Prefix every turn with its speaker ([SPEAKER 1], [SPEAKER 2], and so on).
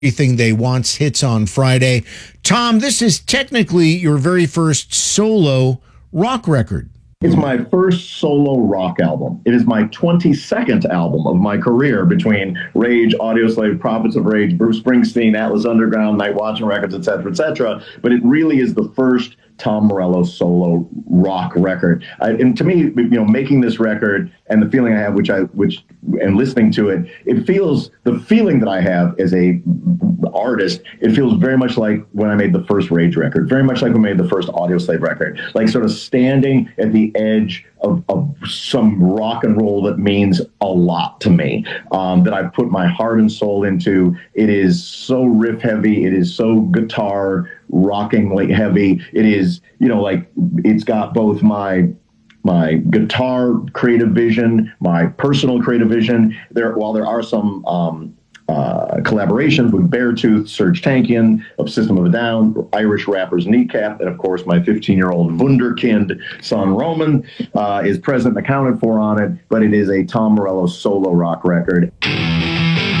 [SPEAKER 1] Everything They Want's hits on Friday. Tom, this is technically your very first solo rock record.
[SPEAKER 2] It's my first solo rock album. It is my 22nd album of my career between Rage, Audioslave, Prophets of Rage, Bruce Springsteen, Atlas Underground, Night Watchman Records, etc., etc. But it really is the first Tom Morello solo rock record. And to me, making this record and the feeling I have, and listening to it, the feeling that I have as a artist, it feels very much like when I made the first Rage record, very much like when I made the first Audioslave record, like sort of standing at the edge of some rock and roll that means a lot to me, that I've put my heart and soul into. It is so riff heavy. It is so guitar rockingly heavy. It is, it's got both my guitar creative vision, my personal creative vision. While there are some collaborations with Beartooth, Serj Tankian of System of a Down, Irish rappers Kneecap, and of course my 15-year-old wunderkind son Roman is present and accounted for on it, but it is a Tom Morello solo rock record.